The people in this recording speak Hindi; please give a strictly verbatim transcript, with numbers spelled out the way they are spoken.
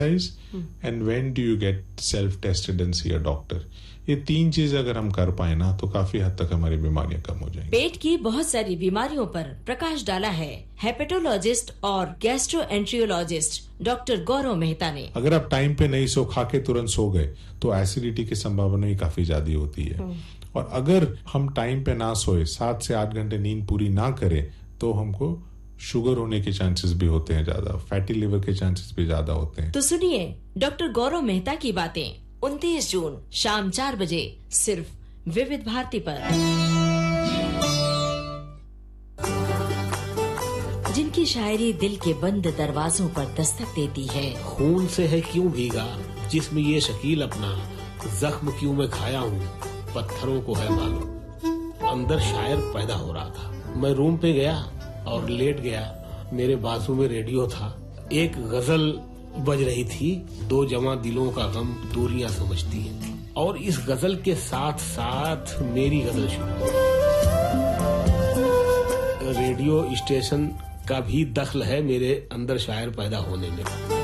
And when do you get self tested and C a doctor. ये तीन चीज अगर हम कर पाए ना तो काफी हद तक हमारी बीमारियां कम हो जाएंगी। पेट की बहुत सारी बीमारियों पर प्रकाश डाला है हेपेटोलॉजिस्ट और गैस्ट्रोएंट्रियोलॉजिस्ट डॉक्टर गौरव मेहता ने। अगर आप टाइम पे नहीं सो खा के तुरंत सो गए तो एसिडिटी की संभावना ही काफी ज्यादा होती है। और अगर हम टाइम पे ना सोए, सात से आठ घंटे नींद पूरी ना करें, तो हमको शुगर होने के चांसेस भी होते हैं ज्यादा, फैटी लिवर के चांसेस भी ज्यादा होते हैं। तो सुनिए डॉक्टर गौरव मेहता की बातें उनतीस जून शाम चार बजे सिर्फ विविध भारती पर। जिनकी शायरी दिल के बंद दरवाजों पर दस्तक देती है। खून से है क्यों भीगा जिस्म ये शकील अपना, जख्म क्यों मैं खाया हूँ पत्थरों को है मालूम। अंदर शायर पैदा हो रहा था। मैं रूम पे गया और लेट गया। मेरे बाजू में रेडियो था। एक गजल बज रही थी, दो जमा दिलों का गम दूरियां समझती है। और इस गजल के साथ साथ मेरी गजल शुरू। रेडियो स्टेशन का भी दखल है मेरे अंदर शायर पैदा होने में।